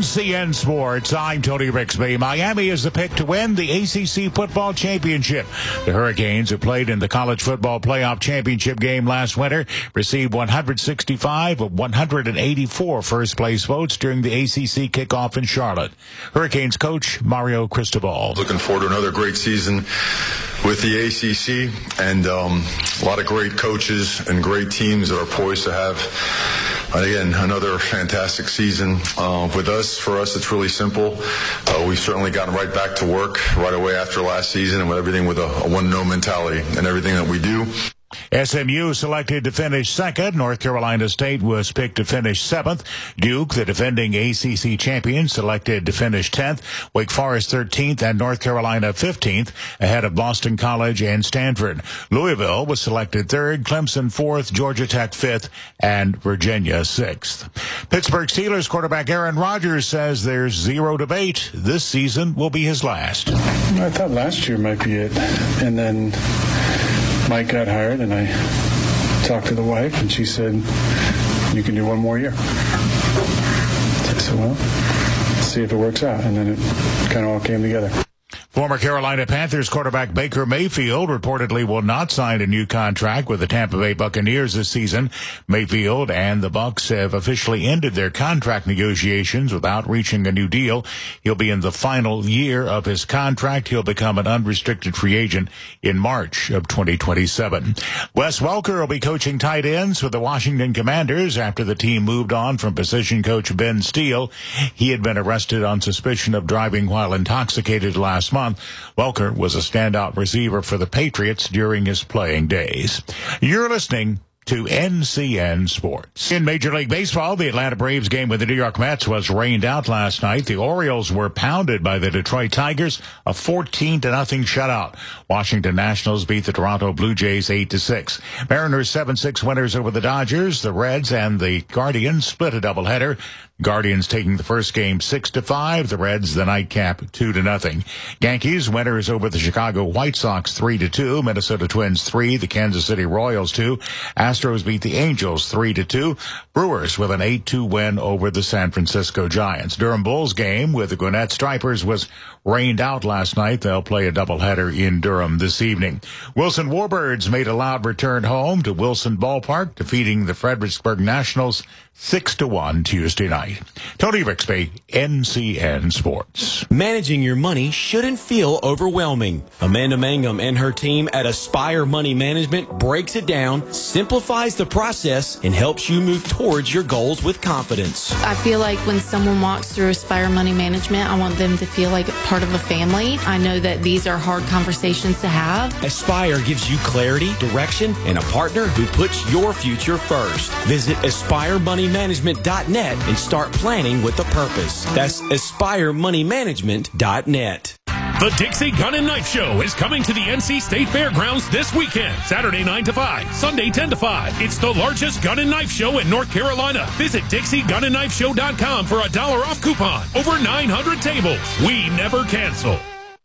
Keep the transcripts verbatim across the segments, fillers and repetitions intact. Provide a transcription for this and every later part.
C N Sports, I'm Tony Rixby. Miami is the pick to win the A C C football championship. The Hurricanes, who played in the college football playoff championship game last winter, received one hundred sixty-five of one hundred eighty-four first-place votes during the A C C kickoff in Charlotte. Hurricanes coach Mario Cristobal. Looking forward to another great season with the A C C, and um, a lot of great coaches and great teams that are poised to have, again, another fantastic season. Uh, with us, for us, it's really simple. Uh, we've certainly gotten right back to work right away after last season, and with everything with a, a one-no mentality in everything that we do. S M U selected to finish second. North Carolina State was picked to finish seventh. Duke, the defending A C C champion, selected to finish tenth. Wake Forest thirteenth and North Carolina fifteenth, ahead of Boston College and Stanford. Louisville was selected third, Clemson fourth, Georgia Tech fifth, and Virginia sixth. Pittsburgh Steelers quarterback Aaron Rodgers says there's zero debate. This season will be his last. I thought last year might be it. And then Mike got hired, and I talked to the wife, and she said, you can do one more year. I said, well, let's see if it works out. And then it kind of all came together. Former Carolina Panthers quarterback Baker Mayfield reportedly will not sign a new contract with the Tampa Bay Buccaneers this season. Mayfield and the Bucs have officially ended their contract negotiations without reaching a new deal. He'll be in the final year of his contract. He'll become an unrestricted free agent in March of twenty twenty-seven. Wes Welker will be coaching tight ends for the Washington Commanders after the team moved on from position coach Ben Steele. He had been arrested on suspicion of driving while intoxicated last month. Welker was a standout receiver for the Patriots during his playing days. You're listening to N C N Sports. In Major League Baseball, the Atlanta Braves game with the New York Mets was rained out last night. The Orioles were pounded by the Detroit Tigers, a fourteen to nothing shutout. Washington Nationals beat the Toronto Blue Jays eight to six. Mariners seven six winners over the Dodgers. The Reds and the Guardians split a doubleheader. Guardians taking the first game six to five. The Reds the nightcap two to nothing. Yankees winners over the Chicago White Sox three to two. Minnesota Twins three. The Kansas City Royals two. Astros beat the Angels three to two. Brewers with an eight two win over the San Francisco Giants. Durham Bulls game with the Gwinnett Stripers was rained out last night. They'll play a doubleheader in Durham this evening. Wilson Warbirds made a loud return home to Wilson Ballpark, defeating the Fredericksburg Nationals six to one Tuesday night. Tony Rixby, N C N Sports. Managing your money shouldn't feel overwhelming. Amanda Mangum and her team at Aspire Money Management breaks it down, simplifies the process, and helps you move towards your goals with confidence. I feel like when someone walks through Aspire Money Management, I want them to feel like part of a family. I know that these are hard conversations to have. Aspire gives you clarity, direction, and a partner who puts your future first. Visit aspire money management dot net and start planning with a purpose. That's aspire money management dot net. The Dixie Gun and Knife Show is coming to the N C State Fairgrounds this weekend, Saturday nine to five, Sunday ten to five. It's the largest gun and knife show in North Carolina. Visit Dixie Gun and Knife Show dot com for a dollar off coupon. Over nine hundred tables. We never cancel.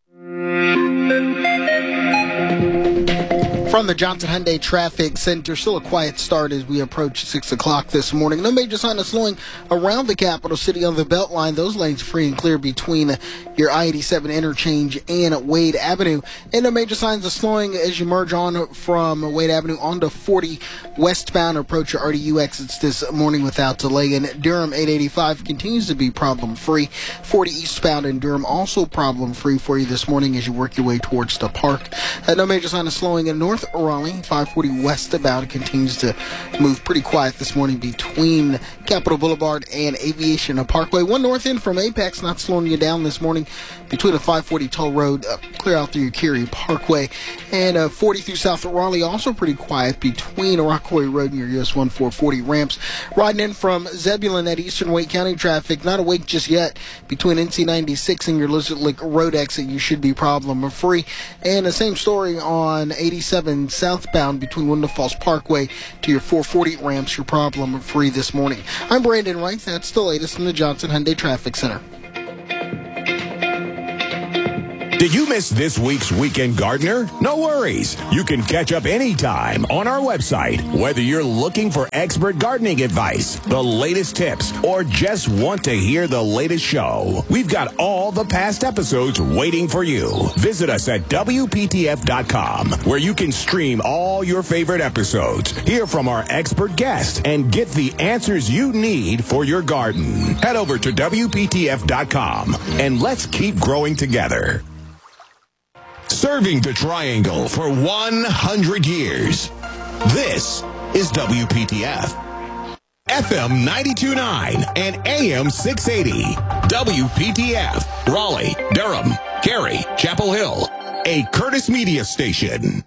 From the Johnson Hyundai Traffic Center, still a quiet start as we approach six o'clock this morning. No major sign of slowing around the capital city on the Beltline. Those lanes free and clear between your I eighty-seven interchange and Wade Avenue. And no major signs of slowing as you merge on from Wade Avenue onto forty westbound. Approach your R D U exits this morning without delay. And Durham eight eighty-five continues to be problem-free. forty eastbound in Durham also problem-free for you this morning as you work your way towards the park. Uh, no major sign of slowing in North Raleigh. five forty westbound continues to move pretty quiet this morning between Capitol Boulevard and Aviation Parkway. One north end from Apex, not slowing you down this morning between a five forty Toll Road, uh, clear out through Curie Parkway, and uh, forty through South Raleigh, also pretty quiet between Rockaway Road and your U S one four forty ramps. Riding in from Zebulon at Eastern Wake County traffic, not awake just yet between N C ninety-six and your Lizard Lick Road exit. You should be problem-free. And the same story on eighty-seven southbound between Window Falls Parkway to your four forty ramps. Your problem-free this morning. I'm Brandon Wright. That's the latest from the Johnson Hyundai Traffic Center. Did you miss this week's Weekend Gardener? No worries. You can catch up anytime on our website, whether you're looking for expert gardening advice, the latest tips, or just want to hear the latest show. We've got all the past episodes waiting for you. Visit us at W P T F dot com, where you can stream all your favorite episodes, hear from our expert guests, and get the answers you need for your garden. Head over to W P T F dot com and let's keep growing together. Serving the Triangle for one hundred years. This is W P T F. F M ninety-two point nine and A M six eighty. W P T F. Raleigh, Durham, Cary, Chapel Hill. A Curtis Media station.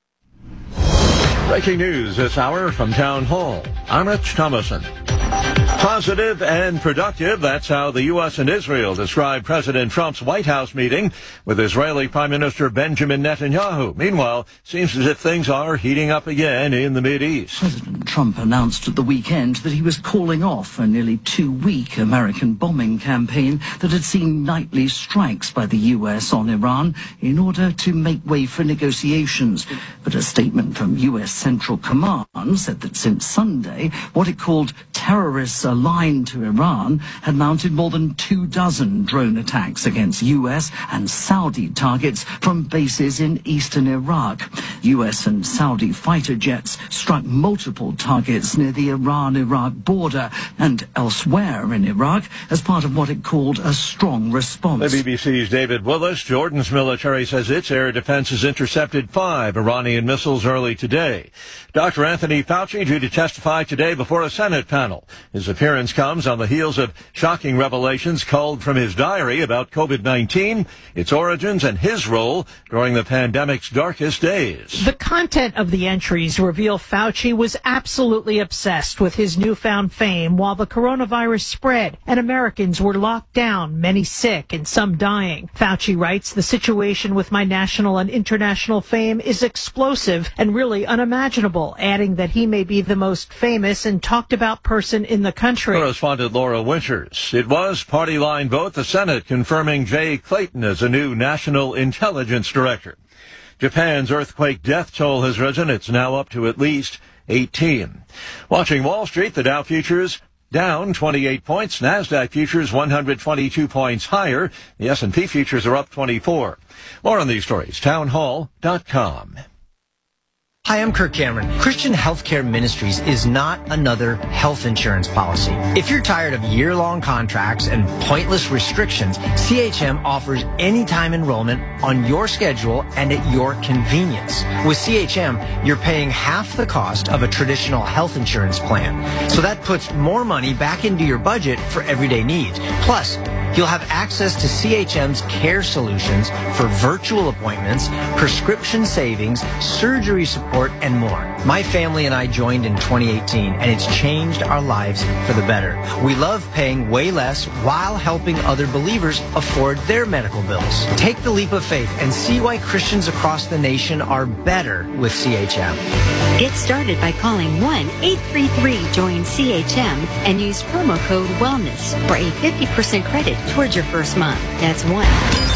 Breaking news this hour from Town Hall. I'm Rich Thomason. Positive and productive, that's how the U S and Israel described President Trump's White House meeting with Israeli Prime Minister Benjamin Netanyahu. Meanwhile, seems as if things are heating up again in the Mideast. President Trump announced at the weekend that he was calling off a nearly two-week American bombing campaign that had seen nightly strikes by the U S on Iran in order to make way for negotiations. But a statement from U S Central Command said that since Sunday, what it called terrorists aligned to Iran had mounted more than two dozen drone attacks against U S and Saudi targets from bases in eastern Iraq. U S and Saudi fighter jets struck multiple targets near the Iran-Iraq border and elsewhere in Iraq as part of what it called a strong response. The B B C's David Willis. Jordan's military says its air defense has intercepted five Iranian missiles early today. Doctor Anthony Fauci due to testify today before a Senate panel. His appearance comes on the heels of shocking revelations culled from his diary about COVID nineteen, its origins, and his role during the pandemic's darkest days. The content of the entries reveal Fauci was absolutely obsessed with his newfound fame while the coronavirus spread and Americans were locked down, many sick and some dying. Fauci writes, "The situation with my national and international fame is explosive and really unimaginable," adding that he may be the most famous and talked about person in the country. Correspondent Laura Winters. It was party line vote, the Senate confirming Jay Clayton as a new National Intelligence Director. Japan's earthquake death toll has risen. It's now up to at least eighteen. Watching Wall Street, the Dow futures down twenty-eight points. NASDAQ futures one hundred twenty-two points higher. The S and P futures are up twenty-four. More on these stories, town hall dot com. Hi, I'm Kirk Cameron. Christian Healthcare Ministries is not another health insurance policy. If you're tired of year-long contracts and pointless restrictions, C H M offers anytime enrollment on your schedule and at your convenience. With C H M, you're paying half the cost of a traditional health insurance plan. So that puts more money back into your budget for everyday needs. Plus, you'll have access to C H M's care solutions for virtual appointments, prescription savings, surgery support, and more. My family and I joined in twenty eighteen, and it's changed our lives for the better. We love paying way less while helping other believers afford their medical bills. Take the leap of faith and see why Christians across the nation are better with C H M. Get started by calling one eight three three join C H M and use promo code WELLNESS for a fifty percent credit towards your first month. That's one.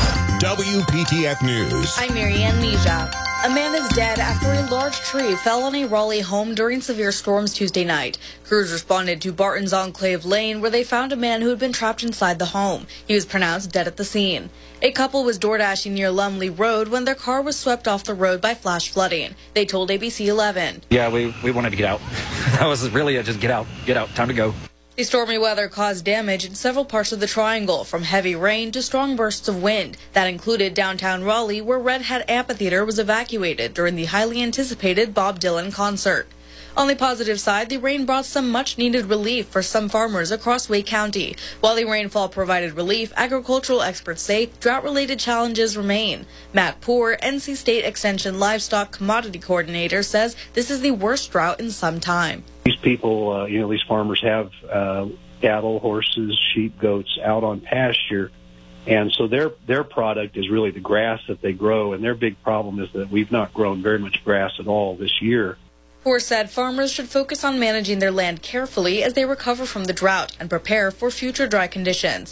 W P T F News. I'm Marianne Leja. A man is dead after a large tree fell on a Raleigh home during severe storms Tuesday night. Crews responded to Barton's Enclave Lane, where they found a man who had been trapped inside the home. He was pronounced dead at the scene. A couple was door dashing near Lumley Road when their car was swept off the road by flash flooding. They told A B C eleven. Yeah, we, we wanted to get out. That was really a just get out, get out, time to go. The stormy weather caused damage in several parts of the Triangle, from heavy rain to strong bursts of wind. That included downtown Raleigh, where Red Hat Amphitheater was evacuated during the highly anticipated Bob Dylan concert. On the positive side, the rain brought some much-needed relief for some farmers across Wake County. While the rainfall provided relief, agricultural experts say drought-related challenges remain. Matt Poore, N C State Extension Livestock Commodity Coordinator, says this is the worst drought in some time. These people, uh, you know, these farmers have uh, cattle, horses, sheep, goats out on pasture, and so their their product is really the grass that they grow, and their big problem is that we've not grown very much grass at all this year. Poore said farmers should focus on managing their land carefully as they recover from the drought and prepare for future dry conditions.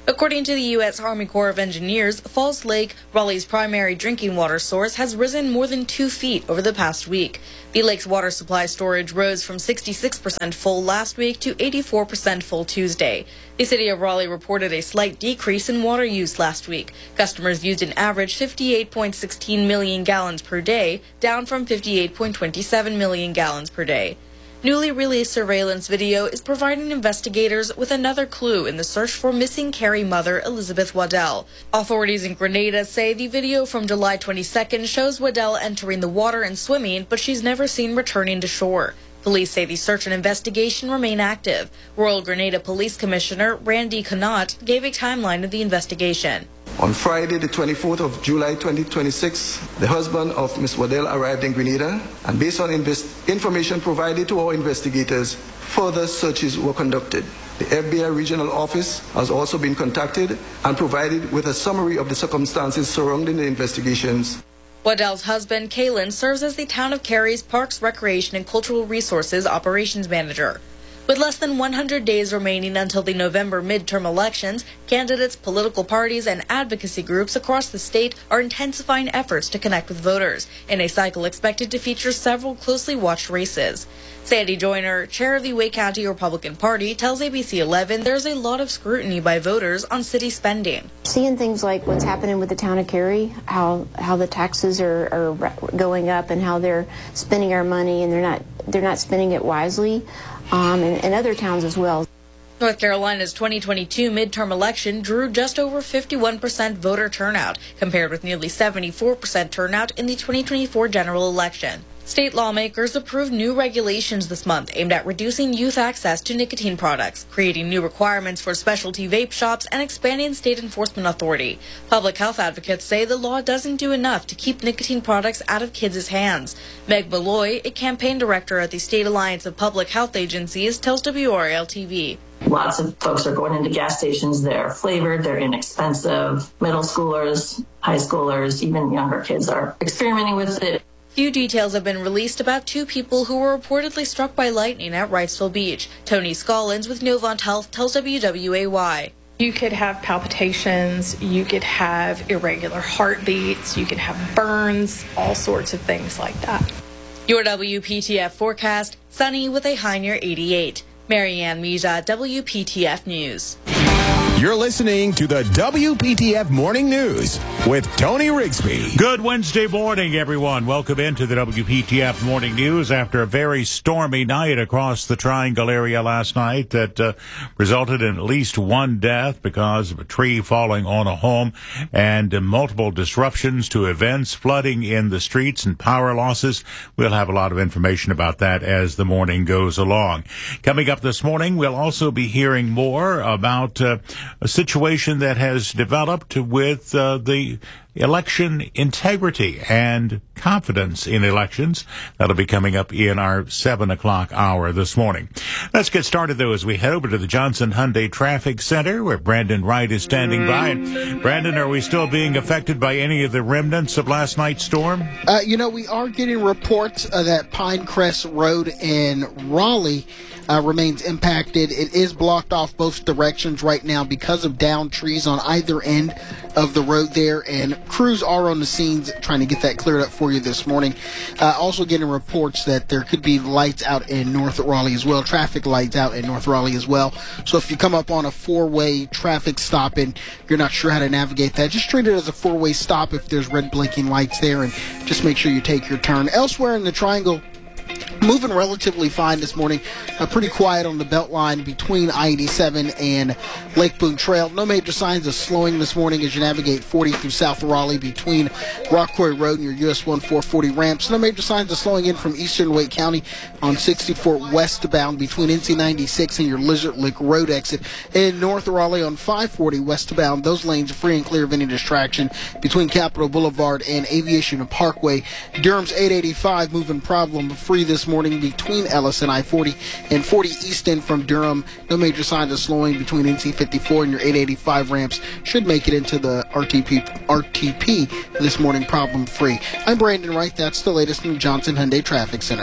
According to the U S Army Corps of Engineers, Falls Lake, Raleigh's primary drinking water source, has risen more than two feet over the past week. The lake's water supply storage rose from sixty-six percent full last week to eighty-four percent full Tuesday. The city of Raleigh reported a slight decrease in water use last week. Customers used an average fifty-eight point one six million gallons per day, down from fifty-eight point two seven million gallons per day. Newly released surveillance video is providing investigators with another clue in the search for missing Carrie mother Elizabeth Waddell. Authorities in Grenada say the video from July twenty-second shows Waddell entering the water and swimming, but she's never seen returning to shore. Police say the search and investigation remain active. Royal Grenada Police Commissioner Randy Connaught gave a timeline of the investigation. On Friday, the twenty-fourth of July twenty twenty-six, the husband of Miss Waddell arrived in Grenada, and based on invest information provided to our investigators, further searches were conducted. The F B I regional office has also been contacted and provided with a summary of the circumstances surrounding the investigations. Waddell's husband, Kalen, serves as the Town of Cary's Parks, Recreation and Cultural Resources Operations Manager. With less than one hundred days remaining until the November midterm elections, candidates, political parties, and advocacy groups across the state are intensifying efforts to connect with voters, in a cycle expected to feature several closely watched races. Sandy Joyner, chair of the Wake County Republican Party, tells A B C eleven there's a lot of scrutiny by voters on city spending. Seeing things like what's happening with the town of Cary, how how the taxes are, are going up and how they're spending our money and they're not they're not spending it wisely, um, and, and other towns as well. North Carolina's twenty twenty-two midterm election drew just over fifty-one percent voter turnout, compared with nearly seventy-four percent turnout in the twenty twenty-four general election. State lawmakers approved new regulations this month aimed at reducing youth access to nicotine products, creating new requirements for specialty vape shops, and expanding state enforcement authority. Public health advocates say the law doesn't do enough to keep nicotine products out of kids' hands. Meg Malloy, a campaign director at the State Alliance of Public Health Agencies, tells W R L T V. Lots of folks are going into gas stations. They're flavored, they're inexpensive. Middle schoolers, high schoolers, even younger kids are experimenting with it. Few details have been released about two people who were reportedly struck by lightning at Wrightsville Beach. Tony Scollins with Novant Health tells W W A Y. You could have palpitations, you could have irregular heartbeats, you could have burns, all sorts of things like that. Your W P T F forecast, sunny with a high near eighty-eight. Marianne Mija, W P T F News. You're listening to the W P T F Morning News with Tony Rigsby. Good Wednesday morning, everyone. Welcome into the W P T F Morning News after a very stormy night across the Triangle area last night that uh, resulted in at least one death because of a tree falling on a home and uh, multiple disruptions to events, flooding in the streets, and power losses. We'll have a lot of information about that as the morning goes along. Coming up this morning, we'll also be hearing more about uh, a situation that has developed with uh, the election integrity and confidence in elections. That'll be coming up in our seven o'clock hour this morning. Let's get started, though, as we head over to the Johnson Hyundai Traffic Center, where Brandon Wright is standing by. And Brandon, are we still being affected by any of the remnants of last night's storm? Uh, you know, we are getting reports uh, that Pinecrest Road in Raleigh uh, remains impacted. It is blocked off both directions right now because of downed trees on either end of the road there, and crews are on the scenes trying to get that cleared up for you this morning. Uh, also getting reports that there could be lights out in North Raleigh as well, traffic lights out in North Raleigh as well. So if you come up on a four-way traffic stop and you're not sure how to navigate that, just treat it as a four-way stop if there's red blinking lights there, and just make sure you take your turn. Elsewhere in the Triangle, moving relatively fine this morning. Uh, pretty quiet on the belt line between I eighty-seven and Lake Boone Trail. No major signs of slowing this morning as you navigate forty through South Raleigh between Rock Quarry Road and your U S one four forty ramps. No major signs of slowing in from eastern Wake County on sixty-four westbound between N C ninety-six and your Lizard Lick Road exit. In North Raleigh on five forty westbound, those lanes are free and clear of any distraction between Capitol Boulevard and Aviation Parkway. Durham's eight eighty-five moving problem free this morning between Ellis and I forty and forty east end from Durham. No major signs of slowing between N C fifty-four and your eight eighty-five ramps. Should make it into the R T P R T P this morning problem free. I'm Brandon Wright. That's the latest from Johnson Hyundai Traffic Center.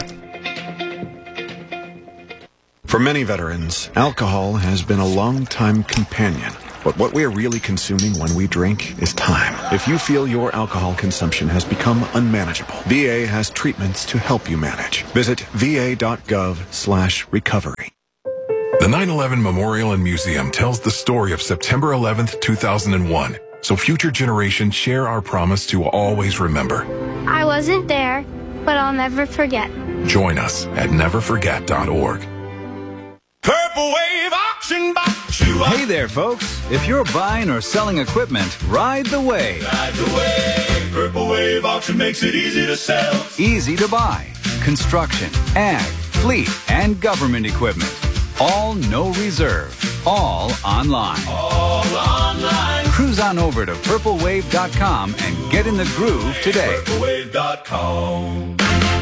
For many veterans, alcohol has been a long-time companion. But what we are really consuming when we drink is time. If you feel your alcohol consumption has become unmanageable, V A has treatments to help you manage. Visit va.gov slash recovery. The nine eleven Memorial and Museum tells the story of September eleventh, two thousand one, so future generations share our promise to always remember. I wasn't there, but I'll never forget. Join us at never forget dot org. Purple Wave Auction Box. Hey there, folks. If you're buying or selling equipment, ride the wave. Ride the wave. Purple Wave Auction makes it easy to sell. Easy to buy. Construction, ag, fleet, and government equipment. All no reserve. All online. All online. Cruise on over to purple wave dot com and get in the groove today. purple wave dot com.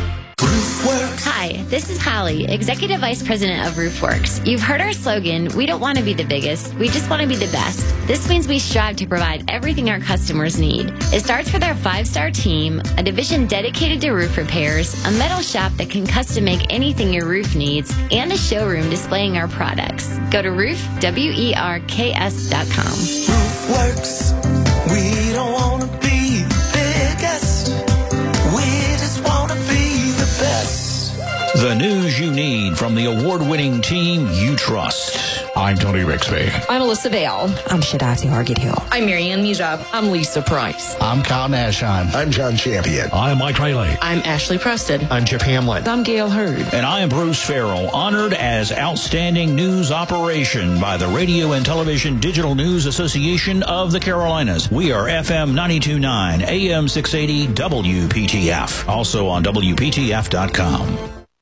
Hi, this is Holly, Executive Vice President of RoofWorks. You've heard our slogan, we don't want to be the biggest, we just want to be the best. This means we strive to provide everything our customers need. It starts with our five-star team, a division dedicated to roof repairs, a metal shop that can custom make anything your roof needs, and a showroom displaying our products. Go to roof werks dot com. RoofWorks, we don't want to be the biggest, we just want to be the best. The news you need from the award-winning team you trust. I'm Tony Rixby. I'm Alyssa Vale. I'm Shadati Hargit-Hill. I'm Marianne Mujab. I'm Lisa Price. I'm Kyle Nashon. I'm John Champion. I'm Mike Rayleigh. I'm Ashley Preston. I'm Jeff Hamlin. I'm Gail Hurd. And I am Bruce Farrell, honored as Outstanding News Operation by the Radio and Television Digital News Association of the Carolinas. We are F M ninety-two point nine, A M six eighty, W P T F. Also on W P T F dot com.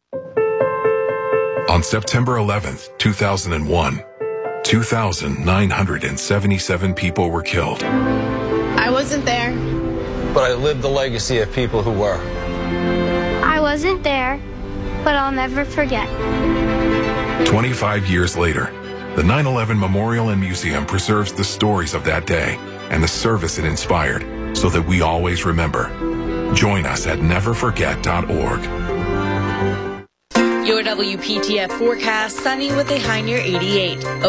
On September eleventh, two thousand one, two thousand nine hundred seventy-seven people were killed. I wasn't there. But I lived the legacy of people who were. I wasn't there, but I'll never forget. twenty-five years later, the nine eleven Memorial and Museum preserves the stories of that day and the service it inspired so that we always remember. Join us at never forget dot org. Your W P T F forecast, sunny with a high near eighty-eight.